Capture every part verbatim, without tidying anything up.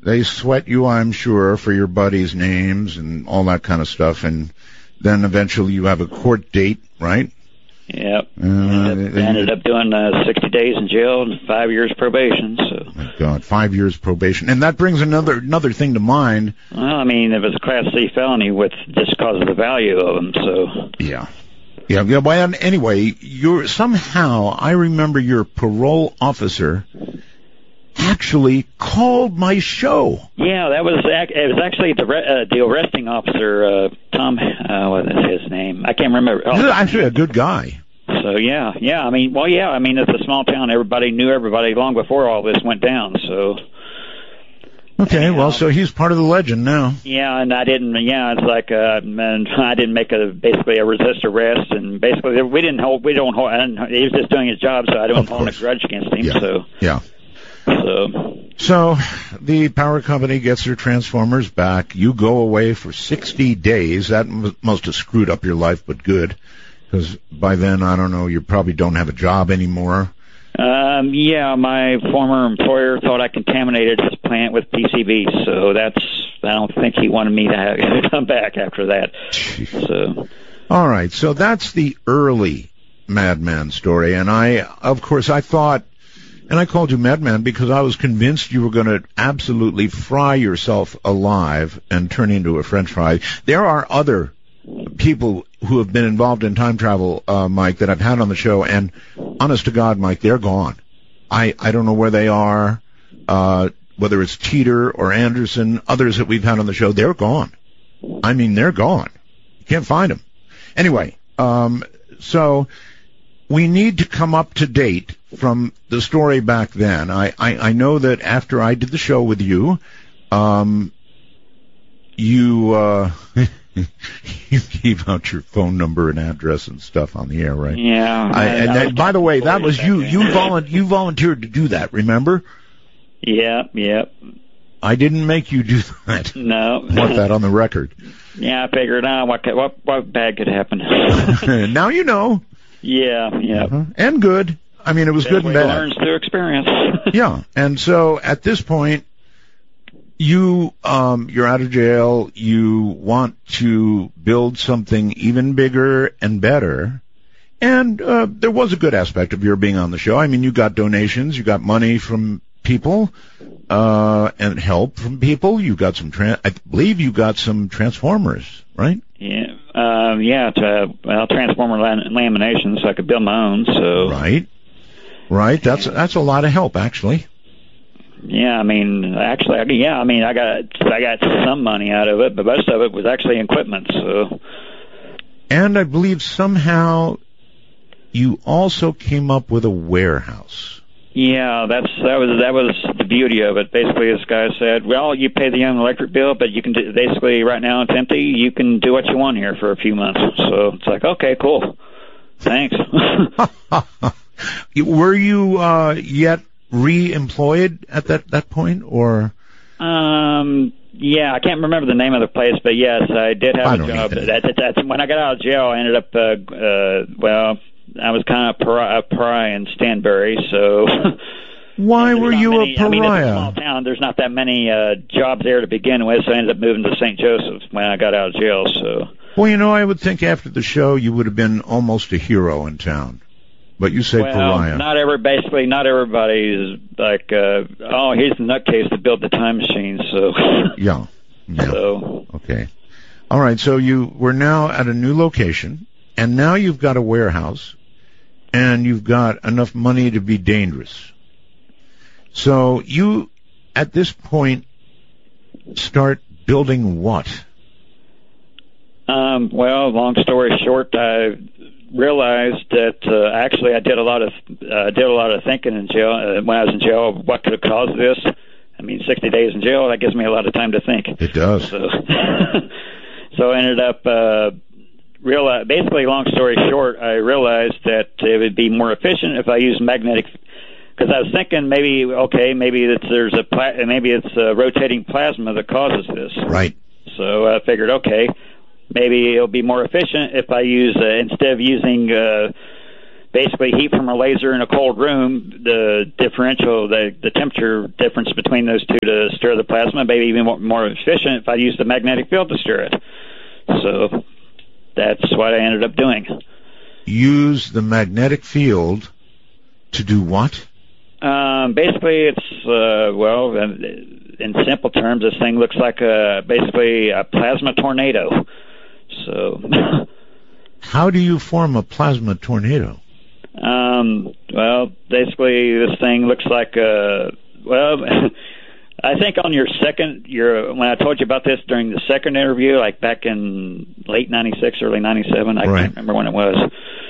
they sweat you, I'm sure, for your buddies' names and all that kind of stuff, and then eventually you have a court date, right? Yep. Uh, ended, up, ended up doing uh, sixty days in jail and five years probation. So. Oh my God, five years probation, and that brings another another thing to mind. Well, I mean, it was a Class C felony with just because of the value of them. So. Yeah. Yeah. Yeah. Well, anyway, you're somehow I remember your parole officer actually called my show. Yeah, that was it was actually the uh, the arresting officer, uh, Tom. Uh, what is his name? I can't remember. Oh. He's actually a good guy. So yeah, yeah. I mean, well, yeah. I mean, it's a small town. Everybody knew everybody long before all this went down. So. Okay, Anyhow, well, so he's part of the legend now. Yeah, and I didn't. Yeah, it's like uh, and I didn't make a basically a resist arrest, and basically we didn't hold. We don't hold. I didn't, he was just doing his job, so I don't hold a grudge against him. Yeah. So. Yeah. So. So the power company gets their transformers back. You go away for sixty days. That m- must have screwed up your life, but good, because by then, I don't know, you probably don't have a job anymore. Um, yeah, my former employer thought I contaminated his plant with P C Bs, so that's, I don't think he wanted me to have, come back after that. So. All right, so that's the early Madman story, and I, of course, I thought, and I called you Madman because I was convinced you were going to absolutely fry yourself alive and turn into a French fry. There are other people who have been involved in time travel, uh, Mike, that I've had on the show, and honest to God, Mike, they're gone. I, I don't know where they are, uh, whether it's Teeter or Anderson, others that we've had on the show, they're gone. I mean, they're gone. You can't find them. Anyway, um, so we need to come up to date from the story back then. I, I, I know that after I did the show with you, um, you, uh, you gave out your phone number and address and stuff on the air, right? Yeah. I, and that, by the way, that was you. You, volu- you volunteered to do that, remember? Yeah, yeah. I didn't make you do that. No. I want that on the record. Yeah, I figured out what could, what what bad could happen. Now you know. Yeah, yeah. Uh-huh. And good. I mean, it was good and bad. Learns through experience. Yeah, and so at this point, you um, you're out of jail. You want to build something even bigger and better. And uh, there was a good aspect of your being on the show. I mean, you got donations, you got money from people, uh, and help from people. You got some, tra- I believe you got some transformers, right? Yeah, uh, yeah, to, well, transformer lam- lamination, so I could build my own. So right, right. That's that's a lot of help, actually. Yeah, I mean, actually, I, yeah, I mean, I got I got some money out of it, but most of it was actually equipment. So, and I believe somehow you also came up with a warehouse. Yeah, that's that was that was the beauty of it. Basically, this guy said, "Well, you pay the own electric bill, but you can do, basically right now it's empty. You can do what you want here for a few months." So it's like, okay, cool, thanks. Were you uh, yet re-employed at that that point, or? Um. Yeah, I can't remember the name of the place, but yes, I did have I a don't job. either. That, that, that's when I got out of jail. I ended up, uh, uh, well. I was kind of pariah, a pariah in Stanbury, so... Why were you many, a pariah? I mean, it's a small town. There's not that many uh, jobs there to begin with, so I ended up moving to Saint Joseph when I got out of jail, so... Well, you know, I would think after the show you would have been almost a hero in town. But you say well, pariah. not every, basically, not everybody is like, uh, oh, he's the nutcase that built the time machine, so... Yeah. Yeah. So... Okay. All right, so you were now at a new location, and now you've got a warehouse, and you've got enough money to be dangerous. So you, at this point, start building what? Um, well, long story short, I realized that uh, actually I did a lot of uh, did a lot of thinking in jail uh, when I was in jail. What could have caused this? I mean, sixty days in jail, that gives me a lot of time to think. It does. So, so I ended up. Uh, Realize, basically, long story short, I realized that it would be more efficient if I used magnetic. Because I was thinking maybe, okay, maybe it's there's a pla- maybe it's a rotating plasma that causes this. Right. So I figured, okay, maybe it'll be more efficient if I use uh, instead of using uh, basically heat from a laser in a cold room, the differential, the, the temperature difference between those two to stir the plasma, maybe even more, more efficient if I used the magnetic field to stir it. So that's what I ended up doing. Use the magnetic field to do what? Um, basically, it's, uh, well, in simple terms, this thing looks like a, basically a plasma tornado. So... How do you form a plasma tornado? Um, well, basically, this thing looks like a, well, I think on your second, your when I told you about this during the second interview, like back in late ninety-six, early ninety-seven, I right. can't remember when it was.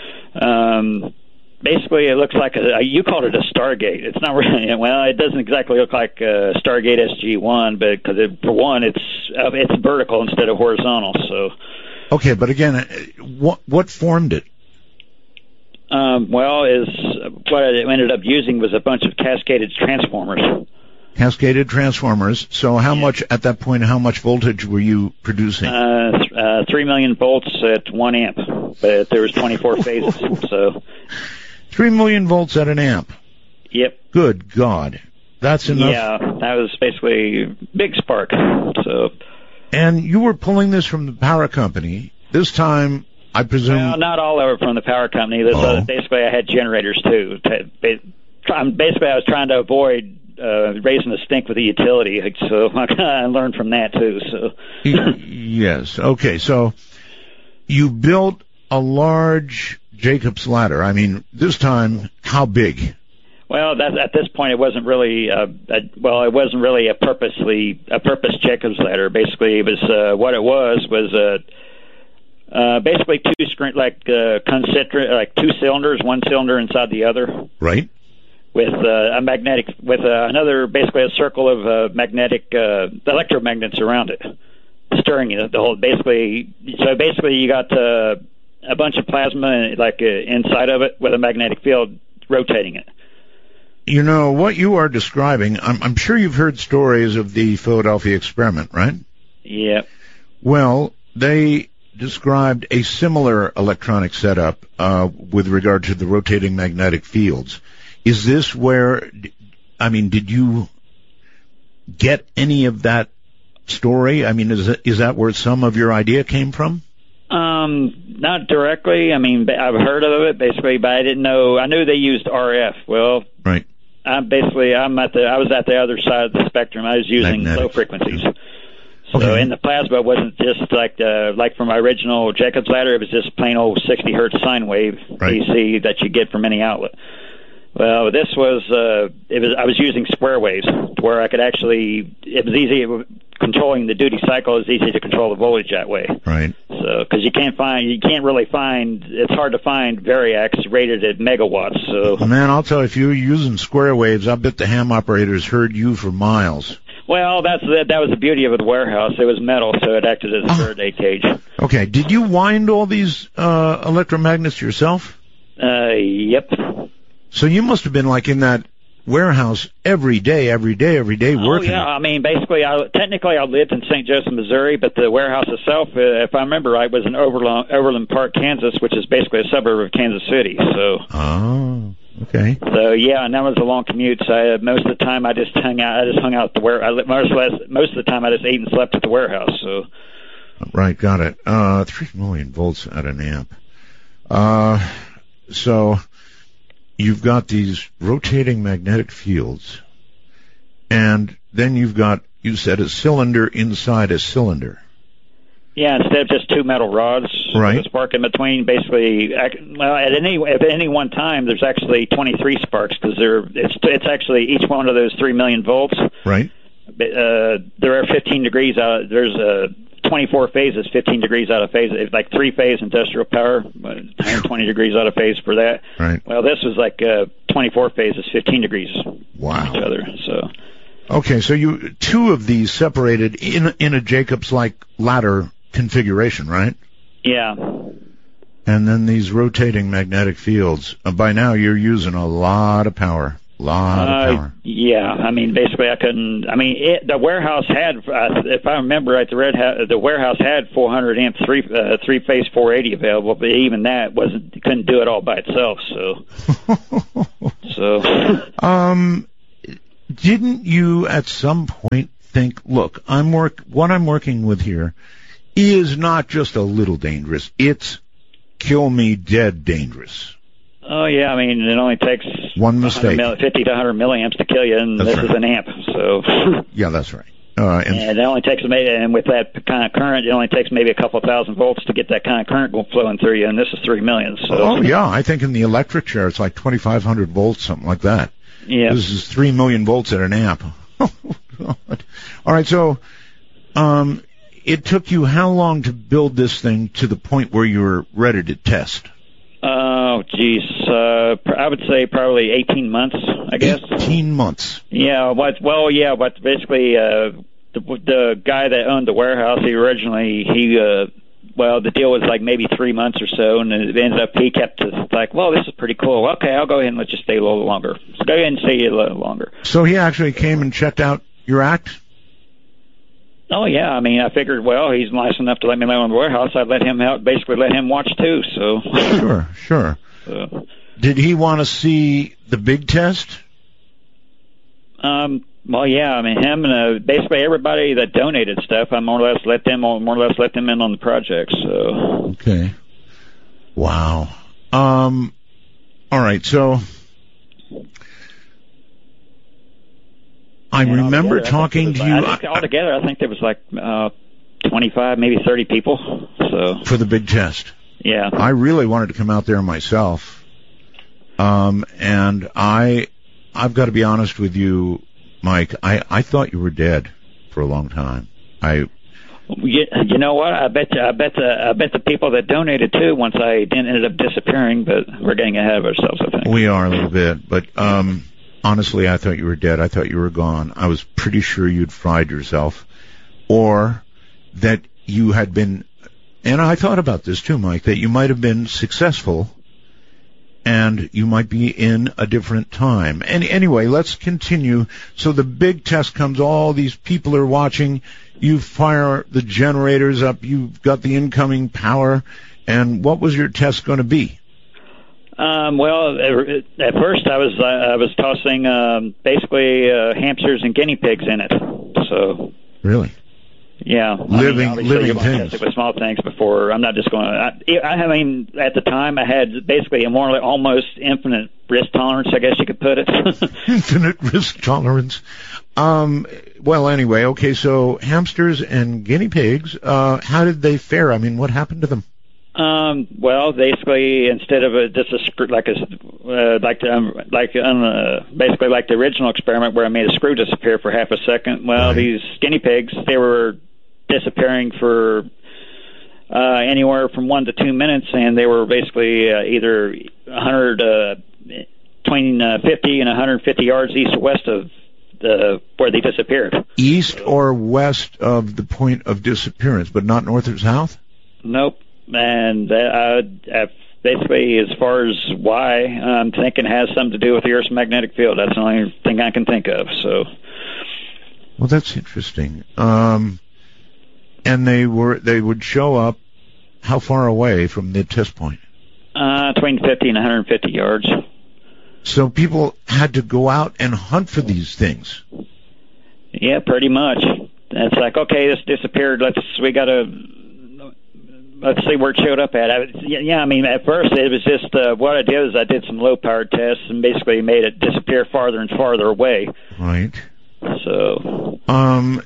Um, basically, it looks like a, you called it a Stargate. It's not really, well, it doesn't exactly look like a Stargate S G one, but because it, for one, it's uh, it's vertical instead of horizontal, so. Okay, but again, what what formed it? Um, well, is what I ended up using was a bunch of cascaded transformers. Cascaded transformers. So how yeah. much, at that point, how much voltage were you producing? Uh, th- uh, three million volts at one amp, but there was twenty-four phases, so. Three million volts at an amp? Yep. Good God. That's enough? Yeah, that was basically a big spark, so. And you were pulling this from the power company. This time, I presume... Well, not all over from the power company. This, oh. uh, basically, I had generators, too. Basically, I was trying to avoid uh, raising the stink with the utility, so I learned from that, too. So. Yes. Okay, so you built a large Jacob's ladder. I mean, this time, how big? Well, that, at this point, it wasn't really uh, a, well. It wasn't really a purposely a purpose Jacob's ladder. Basically, it was uh, what it was was uh, uh, basically two screen like uh, concentric like two cylinders, one cylinder inside the other. Right. With uh, a magnetic with uh, another basically a circle of uh, magnetic uh, electromagnets around it, stirring it. The whole basically so basically you got uh, a bunch of plasma like uh, inside of it with a magnetic field rotating it. You know, what you are describing, I'm, I'm sure you've heard stories of the Philadelphia experiment, right? Yeah. Well, they described a similar electronic setup uh, with regard to the rotating magnetic fields. Is this where, I mean, did you get any of that story? I mean, is that, is that where some of your idea came from? Um, not directly. I mean, I've heard of it basically, but I didn't know. I knew they used R F. Well, right. I'm basically, I'm at the, I was at the other side of the spectrum. I was using Magnetic. low frequencies. So Okay. in the plasma, it wasn't just like the, like from my original Jacob's ladder. It was just plain old sixty hertz sine wave Right. D C that you get from any outlet. Well, this was, uh, it was, I was using square waves where I could actually, it was easy, controlling the duty cycle is easy to control the voltage that way. Right. So, because you can't find, you can't really find, it's hard to find variacs rated at megawatts. So, Man, I'll tell you, if you were using square waves, I bet the ham operators heard you for miles. well, that's that. That was the beauty of the warehouse. It was metal, so it acted as a Oh. Faraday cage. Okay, did you wind all these uh, electromagnets yourself? Uh, yep. So you must have been like in that warehouse every day, every day, every day working. Oh, yeah. I mean, basically, I, technically, I lived in Saint Joseph, Missouri, but the warehouse itself, uh, if I remember right, was in Overland, Overland Park, Kansas, which is basically a suburb of Kansas City. So, Oh, okay. so yeah, and that was a long commute. So I, most of the time, I just hung out. I just hung out at the ware. I, li- most, of- most of the time, I just ate and slept at the warehouse. So, Right, got it. Uh, three million volts at an amp. Uh, so you've got these rotating magnetic fields, and then you've got, you said, a cylinder inside a cylinder. yeah, instead of just two metal rods, Right. with a spark in between. Basically, ac- well, at any at any one time, there's actually twenty-three sparks because there it's it's actually each one of those three million volts. Right. Uh, there are fifteen degrees out. There's uh, twenty-four phases, fifteen degrees out of phase. It's like three-phase industrial power, one hundred twenty degrees out of phase for that. Right. Well, this was like uh, twenty-four phases, fifteen degrees Wow. from each other. So, Okay, so you two of these separated in in a Jacobs-like ladder configuration, right? yeah. And then these rotating magnetic fields. Uh, by now, you're using a lot of power. lot uh, of power. Yeah, I mean, basically, I couldn't. I mean, it, the warehouse had, uh, if I remember right, the red ha- the warehouse had four hundred amp three uh, three phase four eighty available, but even that wasn't couldn't do it all by itself. So, so. um, didn't you at some point think, look, I'm work what I'm working with here is not just a little dangerous; it's kill me dead dangerous. Oh yeah, I mean it only takes one mistake, mil- fifty to one hundred milliamps to kill you, and that's this right. is an amp. So yeah, that's right. Uh, and, and it only takes maybe, and with that kind of current, it only takes maybe a couple thousand volts to get that kind of current going flowing through you, and this is three million. So. Oh yeah, I think in the electric chair it's like twenty-five hundred volts, something like that. Yeah. This is three million volts at an amp. Oh God. All right, so um, it took you how long to build this thing to the point where you were ready to test? Oh, geez. Uh, I would say probably eighteen months, I guess. eighteen months. Yeah, but, well, yeah, but basically, uh, the, the guy that owned the warehouse, he originally, he, uh, well, the deal was like maybe three months or so, and it ended up, he kept us like, well, this is pretty cool. Okay, I'll go ahead and let you stay a little longer. So go ahead and stay a little longer. So he actually came and checked out your act? Oh, yeah. I mean, I figured, well, he's nice enough to let me live in the warehouse. I'd let him out, basically let him watch too, so. Sure, sure. So. Did he want to see the big test? Um, well, yeah. I mean, him and uh, basically everybody that donated stuff, I more or less let them, more or less let them in on the project, so. Okay. Wow. Um, all right, so. I And remember talking was, to you. I think altogether, I think there was like uh, twenty-five, maybe thirty people. So for the big test. Yeah. I really wanted to come out there myself, um, and I, I've got to be honest with you, Mike. I, I thought you were dead for a long time. I. You, you know what? I bet you, I bet the I bet the people that donated too. Once I didn't ended up disappearing, but we're getting ahead of ourselves. I think we are a little bit, but. Um, Honestly, I thought you were dead. I thought you were gone. I was pretty sure you'd fried yourself, or that you had been, and I thought about this too, Mike, that you might have been successful and you might be in a different time. And anyway, let's continue. So the big test comes, all these people are watching, you fire the generators up, you've got the incoming power, and what was your test going to be? Um, well, at first I was uh, I was tossing um, basically uh, hamsters and guinea pigs in it. So really, yeah, living I mean, living things with small things before. I'm not just going. I, I mean, at the time I had basically a more or less almost infinite risk tolerance, I guess you could put it. Infinite risk tolerance. Um, well, anyway, okay. So hamsters and guinea pigs. Uh, how did they fare? I mean, what happened to them? Um, well, basically, instead of a, just a screw, like a, uh, like um, like um, uh, basically like the original experiment where I made a screw disappear for half a second. Well, right. These guinea pigs, they were disappearing for uh, anywhere from one to two minutes, and they were basically uh, either one hundred, uh, between uh, fifty and one hundred fifty yards east or west of the where they disappeared. East or west of the point of disappearance, but not north or south? Nope. And uh, basically, as far as why, I'm thinking it has something to do with the Earth's magnetic field. That's the only thing I can think of. So, well, that's interesting. Um, and they were they would show up how far away from the test point? Uh, between fifty and one hundred fifty yards. So people had to go out and hunt for these things. Yeah, pretty much. It's like, okay, this disappeared. Let's we got to. Let's see where it showed up at. I, yeah, I mean, at first it was just uh, what I did is I did some low-power tests and basically made it disappear farther and farther away. Right. So. Um.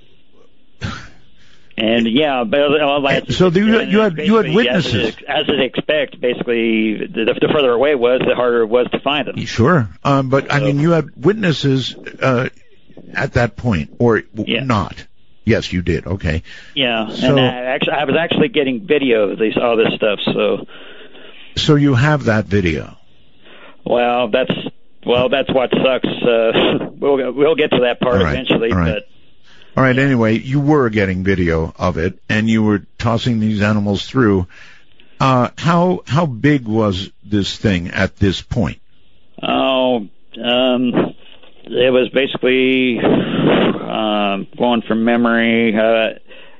And yeah, but uh, like, so the, you, you had you had witnesses. As it, as it expect, basically, the, the further away it was, the harder it was to find them. Sure, um, but so, I mean, you had witnesses uh, at that point, or yeah. not? Yes, you did. Okay. Yeah, so, and I, actually, I was actually getting video of these all this stuff. So. So you have that video. Well, that's well, that's what sucks. Uh, we'll we'll get to that part all right. eventually, all right. but. All right, anyway, you were getting video of it, and you were tossing these animals through. Uh, how how big was this thing at this point? Oh, Um, it was basically um, going from memory. Uh,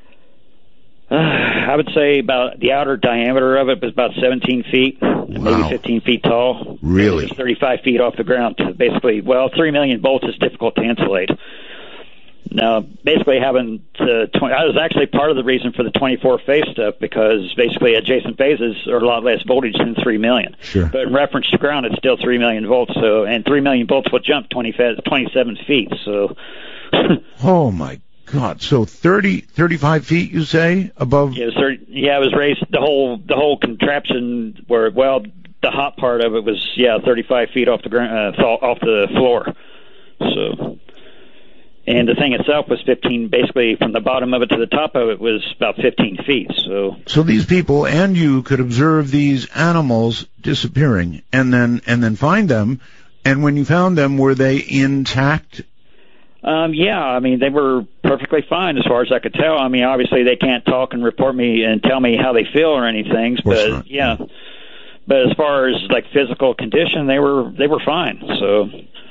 uh, I would say about the outer diameter of it was about seventeen feet, wow. maybe fifteen feet tall. Really? It was thirty-five feet off the ground. Basically, well, three million volts is difficult to insulate. Now, basically having uh, twenty, I was actually part of the reason for the twenty-four phase stuff, because basically adjacent phases are a lot less voltage than three million. Sure. But in reference to ground, it's still three million volts. So, and three million volts will jump twenty, twenty-seven feet. So. Oh my God! So thirty, thirty-five feet, you say, above? Yeah, sir. Yeah, it was raised. The whole the whole contraption, where well, the hot part of it was yeah, thirty-five feet off the ground, uh, off the floor. So. And the thing itself was fifteen, basically from the bottom of it to the top of it was about fifteen feet. So, so these people and you could observe these animals disappearing, and then and then find them. And when you found them, were they intact? Um, yeah, I mean they were perfectly fine as far as I could tell. I mean, obviously they can't talk and report me and tell me how they feel or anything, but not. yeah. But as far as like physical condition, they were they were fine. So,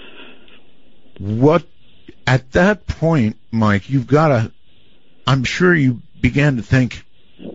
what? At that point, Mike, you've got to, I'm sure you began to think,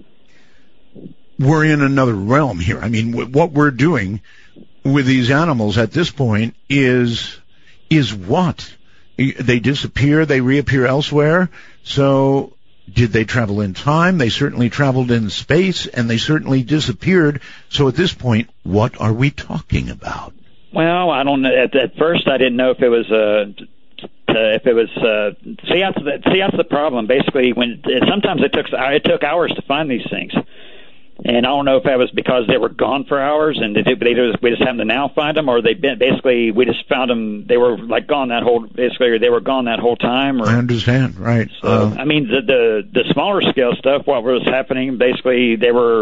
we're in another realm here. I mean, w- what we're doing with these animals at this point is, is what? They disappear, they reappear elsewhere. So, did they travel in time? They certainly traveled in space, and they certainly disappeared. So at this point, what are we talking about? Well, I don't know. At, at first, I didn't know if it was a... Uh, if it was, uh, see, that's the, see, that's the problem. Basically, when it, sometimes it took it took hours to find these things, and I don't know if that was because they were gone for hours and they, they just, we just happened to now find them, or they been basically we just found them. They were like gone that whole basically they were gone that whole time. Or, I understand, right? So, uh, I mean, the, the the smaller scale stuff, what was happening, basically they were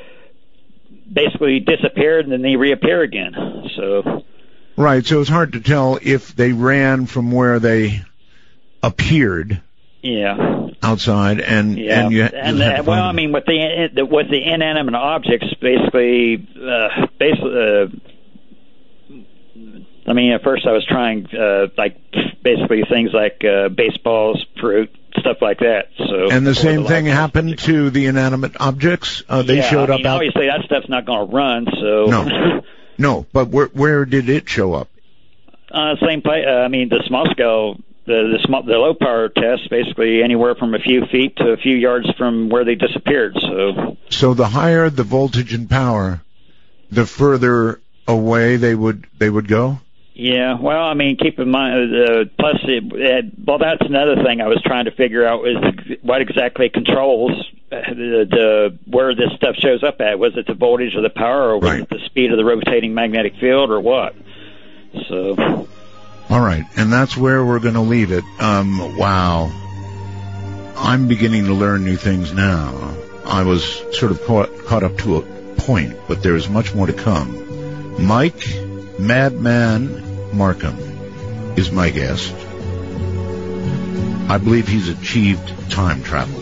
basically disappeared and then they reappear again. So. Right, so it's hard to tell if they ran from where they appeared, yeah, outside, and yeah, and you, and you uh, well, I mean, with the, the with the inanimate objects, basically, uh, basically, uh, I mean, at first I was trying, uh, like, basically things like uh, baseballs, fruit, stuff like that. So, and the same the thing happened to the inanimate objects. Uh, they yeah, showed I mean, up. Out- obviously, that stuff's not going to run. So no. No, but where where did it show up? Uh, same place. Uh, I mean, the small scale, the the, small, the low power test, basically anywhere from a few feet to a few yards from where they disappeared. So, so the higher the voltage and power, the further away they would they would go. Yeah. Well, I mean, keep in mind. Uh, plus, it, it, well, that's another thing I was trying to figure out is what exactly controls the, the where this stuff shows up at. Was it the voltage or the power, or was right. it the speed of the rotating magnetic field, or what? So. All right, and that's where we're going to leave it. Um, wow, I'm beginning to learn new things now. I was sort of caught, caught up to a point, but there's much more to come. Mike Madman Markham is my guest. I believe he's achieved time travel.